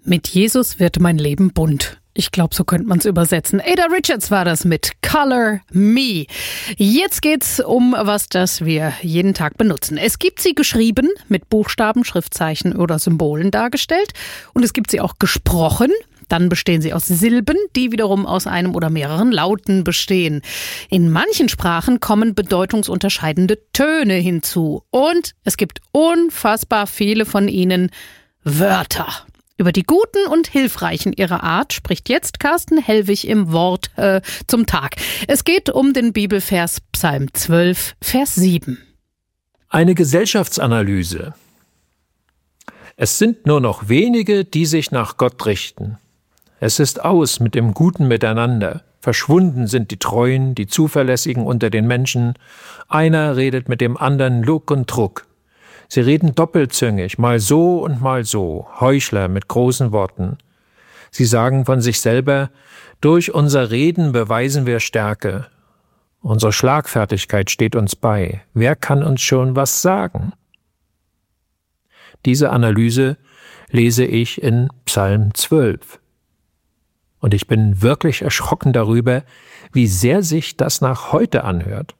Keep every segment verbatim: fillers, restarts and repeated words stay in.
Mit Jesus wird mein Leben bunt. Ich glaube, so könnte man es übersetzen. Ada Richards war das mit Color Me. Jetzt geht's um was, das wir jeden Tag benutzen. Es gibt sie geschrieben, mit Buchstaben, Schriftzeichen oder Symbolen dargestellt. Und es gibt sie auch gesprochen. Dann bestehen sie aus Silben, die wiederum aus einem oder mehreren Lauten bestehen. In manchen Sprachen kommen bedeutungsunterscheidende Töne hinzu. Und es gibt unfassbar viele von ihnen Wörter. Über die guten und hilfreichen ihrer Art spricht jetzt Carsten Hellwig im Wort äh, zum Tag. Es geht um den Bibelvers Psalm zwölf, Vers sieben. Eine Gesellschaftsanalyse. Es sind nur noch wenige, die sich nach Gott richten. Es ist aus mit dem guten Miteinander. Verschwunden sind die Treuen, die Zuverlässigen unter den Menschen. Einer redet mit dem anderen Lug und Trug. Sie reden doppelzüngig, mal so und mal so, Heuchler mit großen Worten. Sie sagen von sich selber, durch unser Reden beweisen wir Stärke. Unsere Schlagfertigkeit steht uns bei. Wer kann uns schon was sagen? Diese Analyse lese ich in Psalm zwölf. Und ich bin wirklich erschrocken darüber, wie sehr sich das nach heute anhört.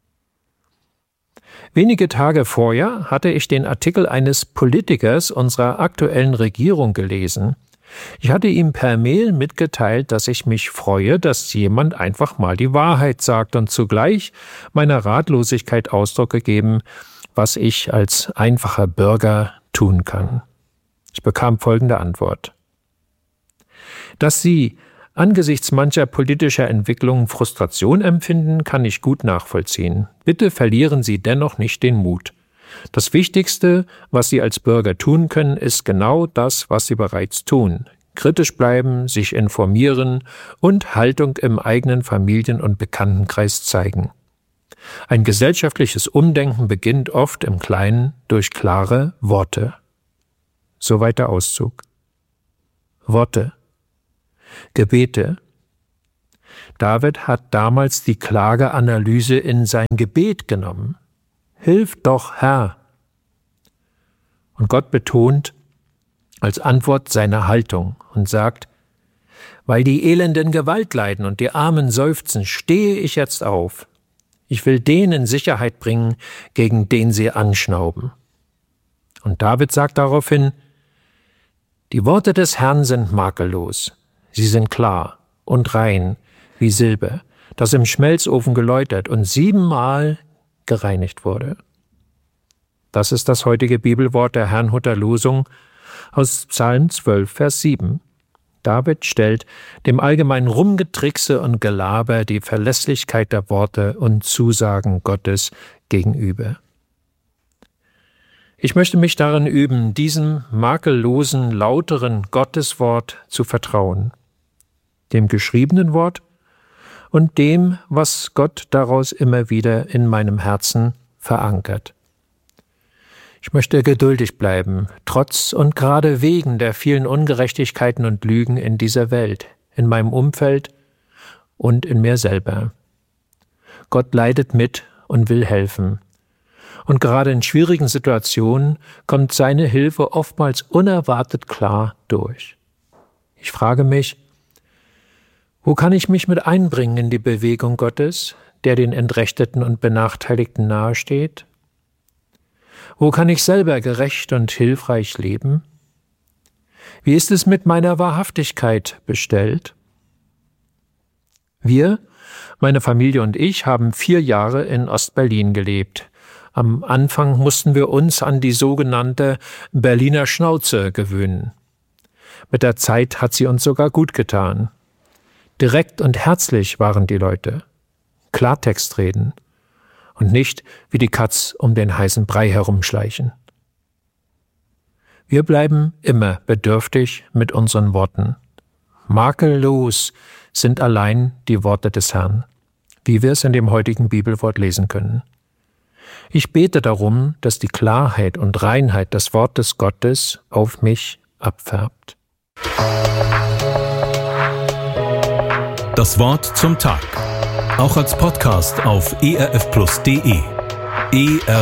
Wenige Tage vorher hatte ich den Artikel eines Politikers unserer aktuellen Regierung gelesen. Ich hatte ihm per Mail mitgeteilt, dass ich mich freue, dass jemand einfach mal die Wahrheit sagt und zugleich meiner Ratlosigkeit Ausdruck gegeben, was ich als einfacher Bürger tun kann. Ich bekam folgende Antwort. Dass Sie angesichts mancher politischer Entwicklungen Frustration empfinden, kann ich gut nachvollziehen. Bitte verlieren Sie dennoch nicht den Mut. Das Wichtigste, was Sie als Bürger tun können, ist genau das, was Sie bereits tun. Kritisch bleiben, sich informieren und Haltung im eigenen Familien- und Bekanntenkreis zeigen. Ein gesellschaftliches Umdenken beginnt oft im Kleinen durch klare Worte. Soweit der Auszug. Worte. Gebete. David hat damals die Klageanalyse in sein Gebet genommen. Hilf doch, Herr. Und Gott betont als Antwort seine Haltung und sagt, weil die Elenden Gewalt leiden und die Armen seufzen, stehe ich jetzt auf. Ich will den in Sicherheit bringen, gegen den sie anschnauben. Und David sagt daraufhin, die Worte des Herrn sind makellos. Sie sind klar und rein wie Silber, das im Schmelzofen geläutert und siebenmal gereinigt wurde. Das ist das heutige Bibelwort der Herrnhuter Losung aus Psalm zwölf, Vers sieben. David stellt dem allgemeinen Rumgetrickse und Gelaber die Verlässlichkeit der Worte und Zusagen Gottes gegenüber. Ich möchte mich darin üben, diesem makellosen, lauteren Gotteswort zu vertrauen, dem geschriebenen Wort und dem, was Gott daraus immer wieder in meinem Herzen verankert. Ich möchte geduldig bleiben, trotz und gerade wegen der vielen Ungerechtigkeiten und Lügen in dieser Welt, in meinem Umfeld und in mir selber. Gott leidet mit und will helfen. Und gerade in schwierigen Situationen kommt seine Hilfe oftmals unerwartet klar durch. Ich frage mich, wo kann ich mich mit einbringen in die Bewegung Gottes, der den Entrechteten und Benachteiligten nahesteht? Wo kann ich selber gerecht und hilfreich leben? Wie ist es mit meiner Wahrhaftigkeit bestellt? Wir, meine Familie und ich, haben vier Jahre in Ostberlin gelebt. Am Anfang mussten wir uns an die sogenannte Berliner Schnauze gewöhnen. Mit der Zeit hat sie uns sogar gut getan. Direkt und herzlich waren die Leute. Klartext reden und nicht wie die Katz um den heißen Brei herumschleichen. Wir bleiben immer bedürftig mit unseren Worten. Makellos sind allein die Worte des Herrn, wie wir es in dem heutigen Bibelwort lesen können. Ich bete darum, dass die Klarheit und Reinheit des Wortes Gottes auf mich abfärbt. Das Wort zum Tag. Auch als Podcast auf e r f plus punkt d e. E R